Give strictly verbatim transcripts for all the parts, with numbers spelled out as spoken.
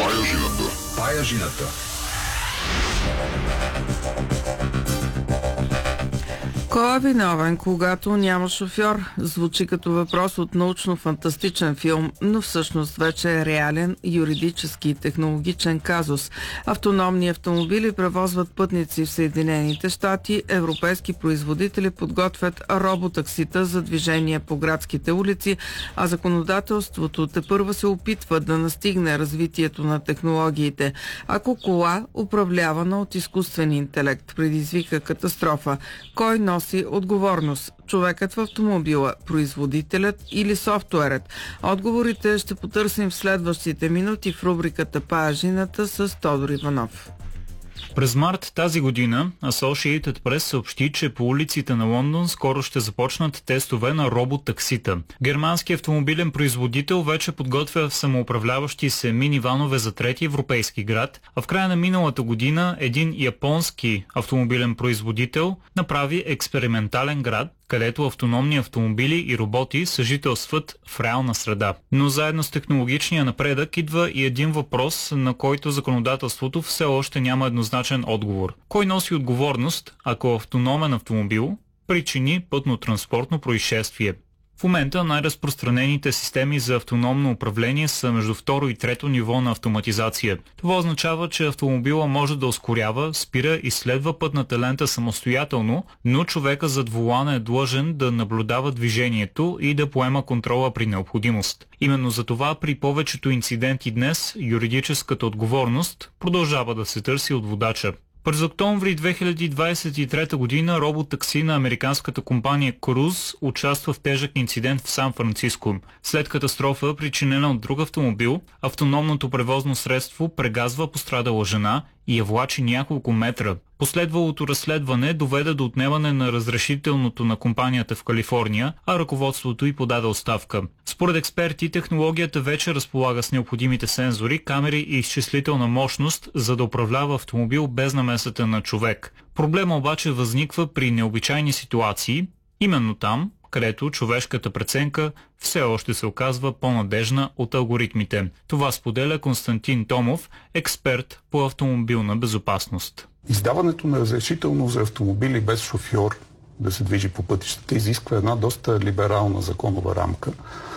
Паяжината. Паяжината. Кой е виновен, когато няма шофьор? Звучи като въпрос от научно-фантастичен филм, но всъщност вече е реален юридически и технологичен казус. Автономни автомобили превозват пътници в Съединените щати, европейски производители подготвят роботаксита за движение по градските улици, а законодателството тепърва се опитва да настигне развитието на технологиите. Ако кола, управлявана от изкуствен интелект, предизвика катастрофа, кой носи отговорност? Човекът в автомобила, производителят или софтуерът? Отговорите ще потърсим в следващите минути в рубриката Паяжината с Тодор Иванов. През март тази година Associated Press съобщи, че по улиците на Лондон скоро ще започнат тестове на робот-таксита. Германски автомобилен производител вече подготвя самоуправляващи се мини-ванове за трети европейски град, а в края на миналата година един японски автомобилен производител направи експериментален град, където автономни автомобили и роботи съжителстват в реална среда. Но заедно с технологичния напредък идва и един въпрос, на който законодателството все още няма еднозначен отговор. Кой носи отговорност, ако автономен автомобил причини пътно-транспортно происшествие? В момента най-разпространените системи за автономно управление са между второ и трето ниво на автоматизация. Това означава, че автомобила може да ускорява, спира и следва пътната лента самостоятелно, но човека зад волана е длъжен да наблюдава движението и да поема контрола при необходимост. Именно за това при повечето инциденти днес юридическата отговорност продължава да се търси от водача. През октомври две хиляди двадесет и трета година робот-такси на американската компания Cruise участва в тежък инцидент в Сан-Франциско. След катастрофа, причинена от друг автомобил, автономното превозно средство прегазва пострадала жена и я влачи няколко метра. Последвалото разследване доведе до отнемане на разрешителното на компанията в Калифорния, а ръководството й подаде оставка. Според експерти, технологията вече разполага с необходимите сензори, камери и изчислителна мощност, за да управлява автомобил без намесата на човек. Проблема обаче възниква при необичайни ситуации, именно там, където човешката преценка все още се оказва по-надежна от алгоритмите. Това споделя Константин Томов, експерт по автомобилна безопасност. Издаването на разрешително за автомобили без шофьор да се движи по пътищата изисква една доста либерална законова рамка.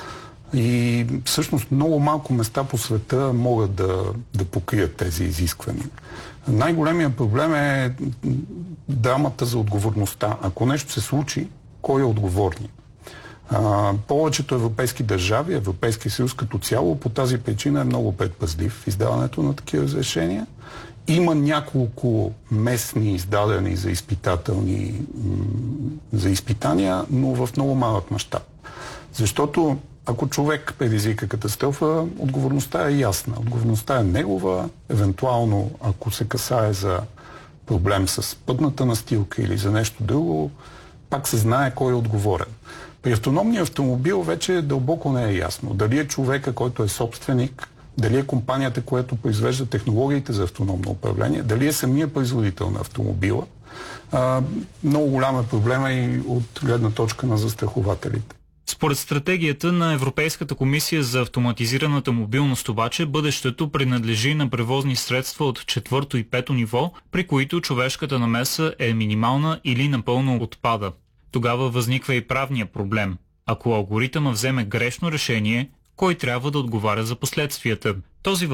И всъщност много малко места по света могат да, да покрият тези изисквания. Най-големият проблем е драмата за отговорността. Ако нещо се случи, кой е отговорният? А, повечето европейски държави, Европейския съюз като цяло, по тази причина е много предпазлив в издаването на такива разрешения. Има няколко местни издадени за изпитателни за изпитания, но в много малък мащаб. Защото ако човек предизвика катастрофа, отговорността е ясна. Отговорността е негова, евентуално ако се касае за проблем с пътната настилка или за нещо друго, пак се знае кой е отговорен. При автономния автомобил вече дълбоко не е ясно. Дали е човека, който е собственик, дали е компанията, която произвежда технологиите за автономно управление, дали е самия производител на автомобила. А, много голям е проблема и от гледна точка на застрахователите. Според стратегията на Европейската комисия за автоматизираната мобилност обаче, бъдещето принадлежи на превозни средства от четвърто и пето ниво, при които човешката намеса е минимална или напълно отпада. Тогава възниква и правния проблем. Ако алгоритъмът вземе грешно решение, кой трябва да отговаря за последствията? Този